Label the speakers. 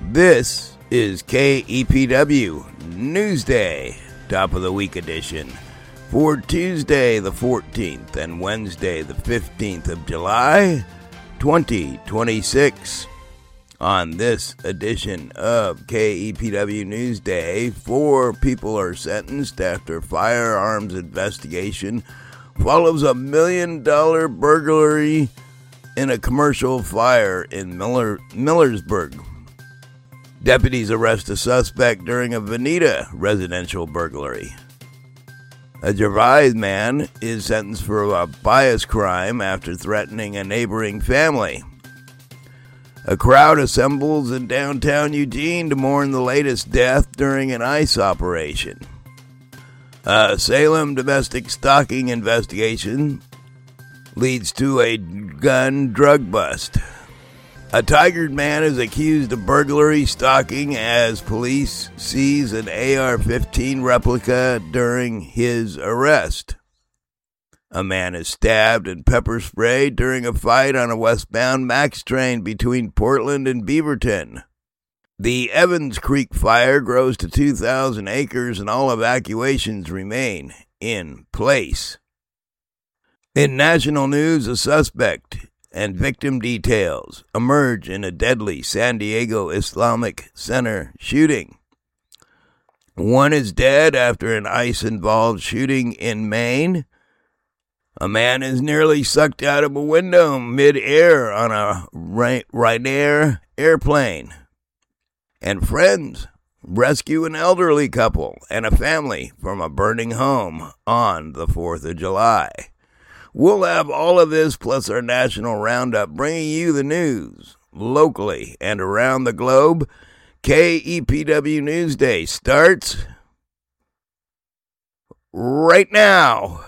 Speaker 1: This is KEPW Newsday, top of the week edition, for Tuesday the 14th and Wednesday the 15th of July, 2026. On this edition of KEPW Newsday, 4 people are sentenced after firearms investigation follows a $1 million burglary in a commercial fire in Millersburg. Deputies arrest a suspect during a Veneta residential burglary. A Gervais man is sentenced for a bias crime after threatening a neighboring family. A crowd assembles in downtown Eugene to mourn the latest death during an ICE operation. A Salem domestic stalking investigation leads to a drug bust. A Tigard man is accused of burglary stalking as police seize an AR-15 replica during his arrest. A man is stabbed and pepper sprayed during a fight on a westbound MAX train between Portland and Beaverton. The Evans Creek fire grows to 2,000 acres and all evacuations remain in place. In national news, a suspect and victim details emerge in a deadly San Diego Islamic Center shooting. One is dead after an ICE-involved shooting in Maine. A man is nearly sucked out of a window mid-air on a Ryanair airplane. And friends rescue an elderly couple and a family from a burning home on the 4th of July. We'll have all of this plus our national roundup bringing you the news locally and around the globe. KEPW Newsday starts right now.